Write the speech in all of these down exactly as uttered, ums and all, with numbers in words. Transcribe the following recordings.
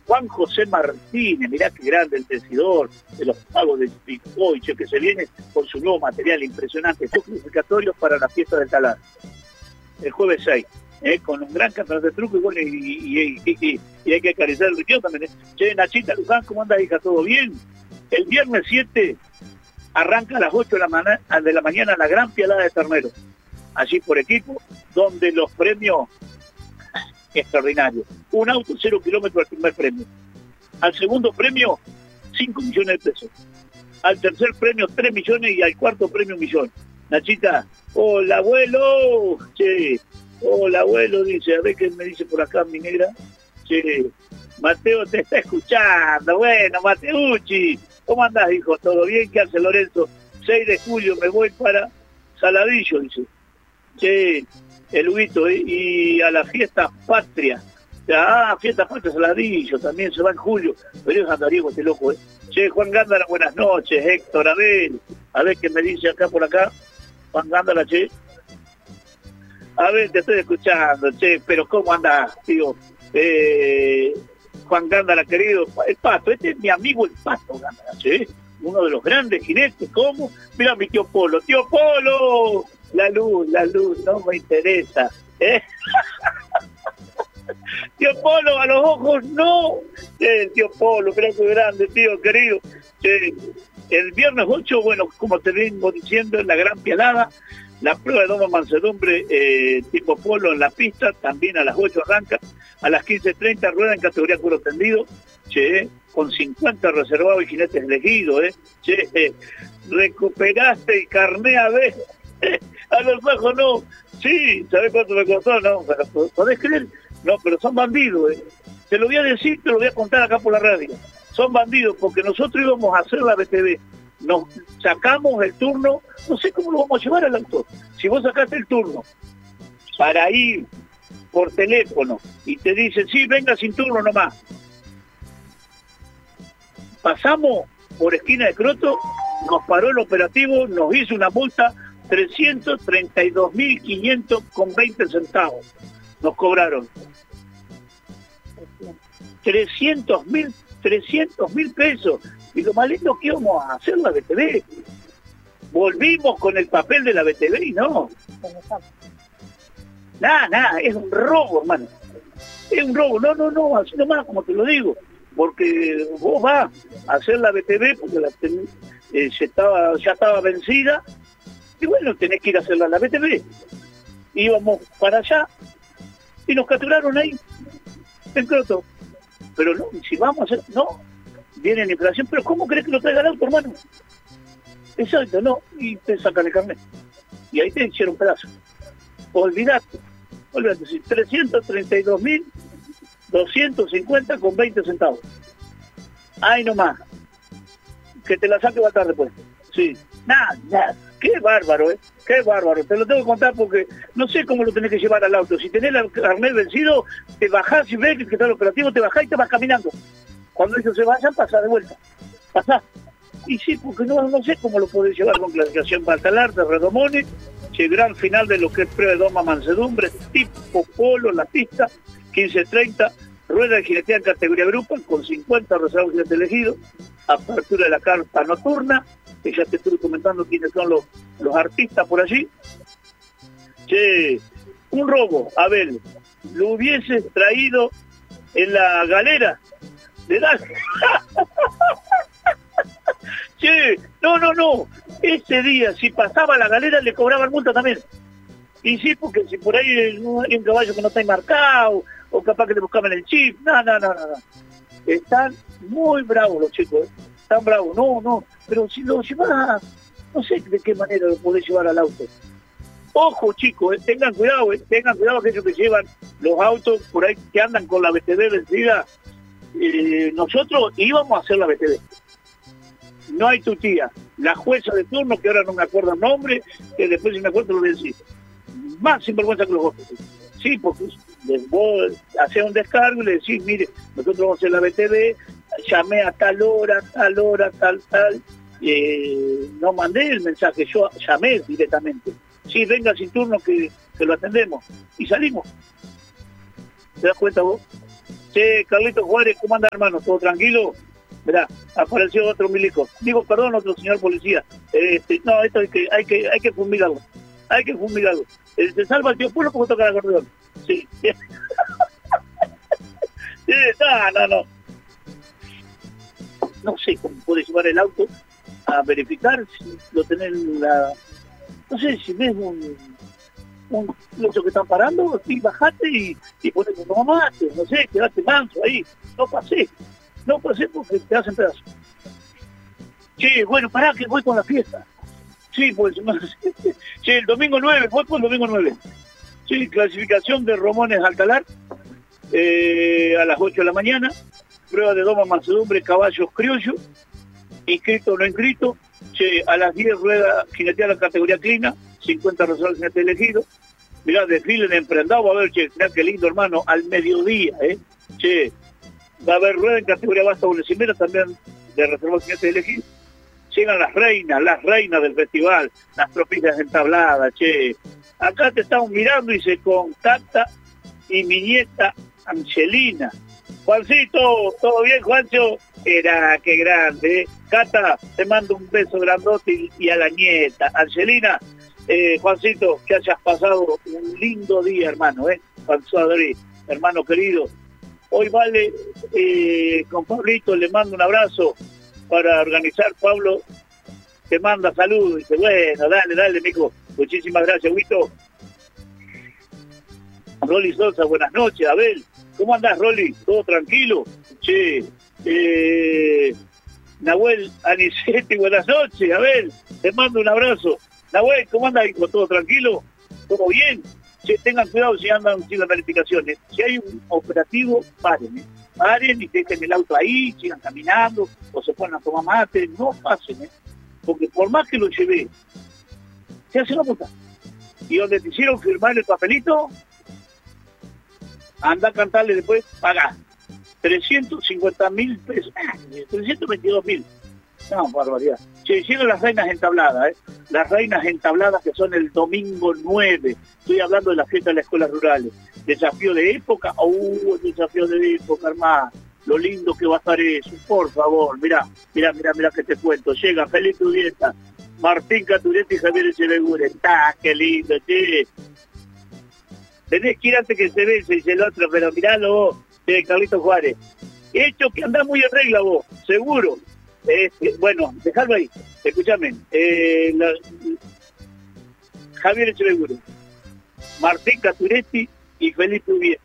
Juan José Martínez, mirá qué grande el decidor de los pagos de Bitcoin, que se viene con su nuevo material impresionante, estos clasificatorios para la fiesta del Talar, el jueves seis, eh, con un gran campeonato de truco y, bueno, y, y, y, y, y hay que acariciar el riñón también. Eh. Che, Nachita Luján, ¿cómo andas, hija? ¿Todo bien? El viernes siete arranca a las ocho de la, mañana, de la mañana la gran pialada de terneros, allí por equipo, donde los premios extraordinarios. Un auto cero kilómetros al primer premio. Al segundo premio, cinco millones de pesos. Al tercer premio, tres millones y al cuarto premio, un millón. Nachita, hola abuelo. Che, hola abuelo, dice, a ver qué me dice por acá mi negra. Che, Mateo te está escuchando. Bueno, Mateucci, ¿cómo andás, hijo? ¿Todo bien? ¿Qué hace Lorenzo? seis de julio me voy para Saladillo, dice. Che, el Huguito, ¿eh? Y a la fiesta patria. Ah, fiesta patria Saladillo, también se va en julio. Pero es andariego este loco, ¿eh? Che, Juan Gándara, buenas noches. Héctor, a ver, a ver qué me dice acá por acá. Juan Gándara, che. A ver, te estoy escuchando, che, pero ¿cómo andás, tío? Eh, Juan Gándara, querido, el Pato, este es mi amigo el Pato Gándara, che. Uno de los grandes jinetes, ¿cómo? Mira mi tío Polo, tío Polo. La luz, la luz, no me interesa. ¿Eh? Tío Polo, a los ojos, no. Eh, tío Polo, creo que grande, tío, querido. Eh, el viernes ocho, bueno, como te vengo diciendo, en la gran pialada, la prueba de domo mansedumbre eh, tipo Polo en la pista, también a las ocho arranca. A las quince treinta rueda en categoría cuero tendido, che, con cincuenta reservados y jinetes elegidos, ¿eh? Che, eh, recuperaste el carné a ver. A los ojos no. Sí, ¿sabés cuánto me costó? No, pero ¿podés creer? No, pero son bandidos, ¿eh? Te lo voy a decir, te lo voy a contar acá por la radio. Son bandidos porque nosotros íbamos a hacer la B T V. Nos sacamos el turno, no sé cómo lo vamos a llevar al autor. Si vos sacaste el turno para ir por teléfono y te dicen, sí, venga sin turno nomás. Pasamos por esquina de Croto, nos paró el operativo, nos hizo una multa trescientos treinta y dos mil quinientos con veinte centavos nos cobraron. trescientos mil pesos. Y lo más lindo que íbamos a hacer la B T V. Volvimos con el papel de la B T V y no. Nada, nada, es un robo, hermano. Es un robo. No, no, no, así nomás, como te lo digo. Porque vos vas a hacer la B T V porque la ten, eh, se estaba, ya estaba vencida. Y bueno, tenés que ir a hacerla la B T V. Íbamos para allá y nos capturaron ahí, en Croto. Pero no, si vamos a hacer, no, viene la inflación, pero ¿cómo crees que lo traiga el auto, hermano? Exacto, no, y te sacan el carnet. Y ahí te hicieron un pedazo. Olvidate, olvidate, sí, trescientos treinta y dos mil doscientos cincuenta con veinte centavos. Ay, nomás. Que te la saque va tarde, pues. Sí. Nada, nada. Qué bárbaro, ¿eh? Qué bárbaro. Te lo tengo que contar porque no sé cómo lo tenés que llevar al auto. Si tenés el carnet vencido, te bajás y ves que está el operativo, te bajás y te vas caminando. Cuando ellos se vayan, pasás de vuelta. Pasás. Y sí, porque no, no sé cómo lo podés llevar con clasificación Baltalar de Redomone, el gran final de lo que es prueba de doma mansedumbre, tipo Polo, la pista, quince treinta, rueda de jinetea en categoría grupo, con cincuenta reservados jinetes elegidos, apertura de la carpa nocturna, que ya te estuve comentando quiénes son los, los artistas por allí. Che, un robo, Abel, lo hubiese traído en la galera de la... Che, no, no, no, ese día si pasaba la galera le cobraban multa también. Y sí, porque si por ahí hay un caballo que no está enmarcado, o capaz que le buscaban el chip, no, no, no, no, no. Están muy bravos los chicos, ¿eh? Están bravos, no, no, pero si lo llevas, no sé de qué manera lo podés llevar al auto. Ojo, chicos, eh, tengan cuidado, eh, tengan cuidado aquellos que llevan los autos por ahí que andan con la B T V vencida. Eh, nosotros íbamos a hacer la B T V. No hay tu tía, la jueza de turno, que ahora no me acuerdo el nombre, que después si me acuerdo lo voy a decir. Más sinvergüenza que los otros. Sí, porque vos hacés un descargo y le decís, mire, nosotros vamos a hacer la B T V, llamé a tal hora, tal hora, tal, tal, eh, no mandé el mensaje, yo llamé directamente. Sí, venga sin turno que, que lo atendemos. Y salimos. ¿Te das cuenta vos? Che, Carlitos Juárez, ¿cómo anda, hermano? ¿Todo tranquilo? Mirá, apareció otro milico. Digo, perdón, otro señor policía. Este, no, esto hay que, hay que, hay que fumigarlo. Hay que fumigarlo. Eh, se salva el tío Pulo porque toca el acordeón. Sí. sí, no, no, no. No sé cómo puede llevar el auto a verificar si lo tenés en la... No sé, si ves un... un los que están parando, sí, bajate y, y ponete un mate, no sé, quedate manso ahí. No pasé. No pasé porque te hacen pedazos. Sí, bueno, pará que voy con la fiesta. Sí, pues, sí, el domingo nueve, voy por el domingo nueve. Sí, clasificación de Romones Alcalar, eh, a las ocho de la mañana, prueba de doma, mansedumbre, caballos criollos, inscrito o no inscrito, sí, a las diez rueda jineteada la categoría clina, cincuenta rosales jinete elegido, mirá, desfile en emprendado, a ver, che, mirá qué lindo, hermano, al mediodía, eh, che, va a haber rueda en categoría basta una cimera también de reserva jinete elegido. Llegan las reinas, las reinas del festival, las propicias entabladas, che. Acá te estamos mirando y se contacta y mi nieta Angelina. Juancito, ¿todo bien, Juancho? Era, qué grande, ¿eh? Cata, te mando un beso grandote y, y a la nieta. Angelina, eh, Juancito, que hayas pasado un lindo día, hermano, ¿eh? Juancho Adri, hermano querido. Hoy vale, eh, con Pablito le mando un abrazo para organizar. Pablo te manda saludos, dice, bueno, dale, dale, mijo, muchísimas gracias, Huito. Rolly Sosa, buenas noches. Abel, ¿cómo andás, Rolly? ¿Todo tranquilo? Che, eh, Nahuel Anicetti, buenas noches, Abel, te mando un abrazo. Nahuel, ¿cómo andás, hijo? ¿Todo tranquilo? ¿Todo bien? Che, tengan cuidado si andan sin las verificaciones. Si hay un operativo, paren, ¿eh? Paren y dejen el auto ahí, sigan caminando, o se ponen a tomar mate, no pasen, ¿eh? Porque por más que lo llevé, se hace la puta. Y donde te hicieron firmar el papelito, anda a cantarle después, pagá. trescientos cincuenta mil pesos, trescientos veintidós mil. No, barbaridad. Se hicieron las reinas entabladas, ¿eh? Las reinas entabladas que son el domingo nueve. Estoy hablando de la fiesta de las escuelas rurales. Desafío de época, uh, el desafío de época, hermano. Lo lindo que va a estar eso, por favor. Mirá, mirá, mirá, mirá que te cuento. Llega Felipe Urieta, Martín Caturete y Javier Echeverría. ¡Ah, qué lindo, che! Tenés que ir antes que se vence, dice el otro, pero miralo vos, eh, Carlitos Juárez. Hecho que andás muy en regla vos, seguro. Eh, bueno, dejalo ahí, escúchame. Eh, la, Javier Echeverría, Martín Caturetti y Felipe Ubieta.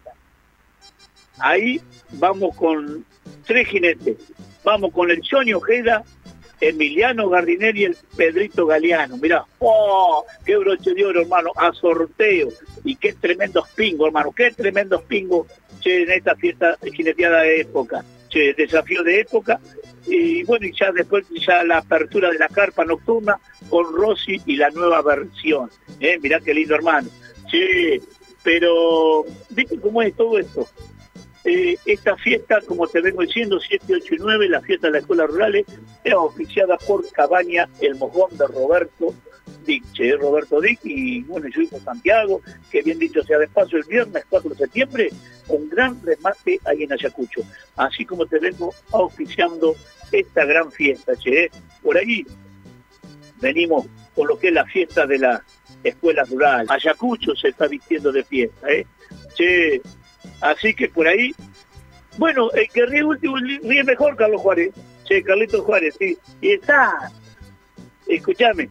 Ahí vamos con tres jinetes. Vamos con el Johnny Ojeda, Emiliano Gardineri y el Pedrito Galeano. Mirá, ¡oh! ¡Qué broche de oro, hermano! A sorteo. Y qué tremendos pingos, hermano. Qué tremendos pingos, che, en esta fiesta jineteada de época. Che, desafío de época. Y bueno, y ya después ya la apertura de la carpa nocturna con Rossi y la nueva versión. ¿Eh? Mirá qué lindo, hermano. Che, pero, ¿viste cómo es todo esto? Eh, esta fiesta, como te vengo diciendo, siete, ocho y nueve, la fiesta de las escuelas rurales, es oficiada por Cabaña El Mojón de Roberto Dick, che, Roberto Dick y bueno, su hijo Santiago, que bien dicho sea de paso, el viernes cuatro de septiembre, un gran remate ahí en Ayacucho. Así como te vengo oficiando esta gran fiesta, che. Por ahí venimos con lo que es la fiesta de la escuela rural. Ayacucho se está vistiendo de fiesta, ¿eh? Che, así que por ahí, bueno, el que ríe último ríe mejor, Carlos Juárez. Che, Carlitos Juárez, sí. Y está, escúchame,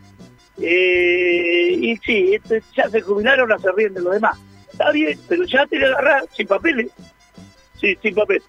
eh, y sí, este, ya se jubilaron, a se ríen de los demás. Está bien, pero ya te le agarrás sin papeles. Sí, sin papel.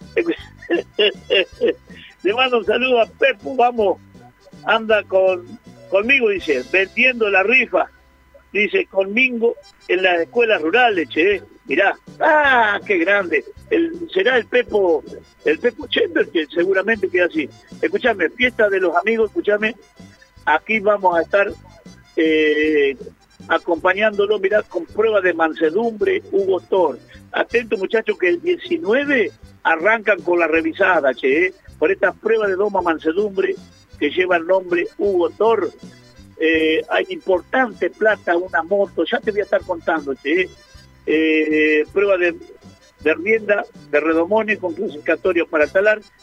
Le mando un saludo a Pepo, vamos, anda con conmigo, dice, vendiendo la rifa. Dice, conmigo en las escuelas rurales, che, mirá, ah, qué grande, el, será el Pepo, el Pepo Chamber, que seguramente queda así. Escúchame, fiesta de los amigos, escúchame, aquí vamos a estar eh, acompañándolo, mirá, con prueba de mansedumbre, Hugo Tor. Atento, muchachos, que el diecinueve arrancan con la revisada, che, eh, por estas pruebas de doma mansedumbre que lleva el nombre Hugo Tor. Eh, hay importante plata, una moto, ya te voy a estar contando, che, eh, prueba de de Rienda, de Redomone con clasificatorios para Talar